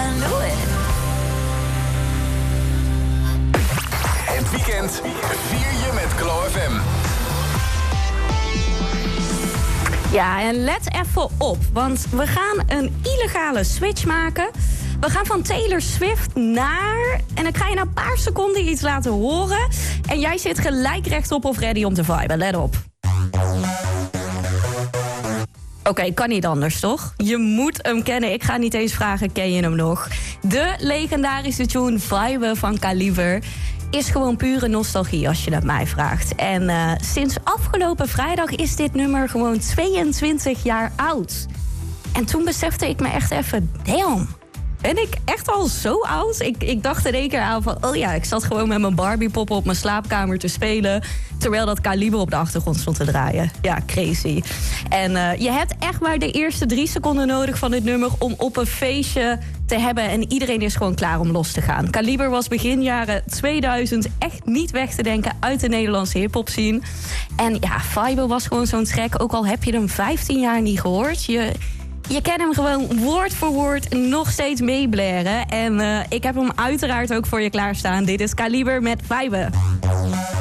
I knew it. Het weekend vier je met Glow FM. Ja, en let even op, want we gaan een illegale switch maken. We gaan van Taylor Swift naar... En ik ga je na een paar seconden iets laten horen. En jij zit gelijk rechtop of ready om te viben. Let op. Oké, kan niet anders, toch? Je moet hem kennen. Ik ga niet eens vragen, ken je hem nog? De legendarische tune Vibe van Kaliber is gewoon pure nostalgie als je dat mij vraagt. En sinds afgelopen vrijdag is dit nummer gewoon 22 jaar oud. En toen besefte ik me echt even, damn, ben ik echt al zo oud? Ik dacht in één keer aan van, oh ja, ik zat gewoon met mijn Barbie-poppen op mijn slaapkamer te spelen, terwijl dat Kaliber op de achtergrond stond te draaien. Ja, crazy. En je hebt echt maar de eerste 3 seconden nodig van dit nummer om op een feestje te hebben. En iedereen is gewoon klaar om los te gaan. Kaliber was begin jaren 2000 echt niet weg te denken uit de Nederlandse hip-hop scene. En ja, Vibe was gewoon zo'n track, ook al heb je hem 15 jaar niet gehoord. Je kan hem gewoon woord voor woord nog steeds meeblaren. En ik heb hem uiteraard ook voor je klaarstaan. Dit is Kaliber met Vibe.